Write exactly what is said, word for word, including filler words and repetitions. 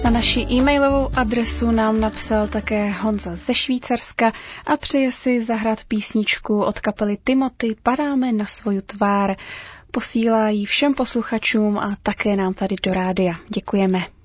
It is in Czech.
Na naši e-mailovou adresu nám napsal také Honza ze Švýcarska a přeje si zahrát písničku od kapely Timothy Padáme na svoju tvár. Posílá ji všem posluchačům a také nám tady do rádia. Děkujeme.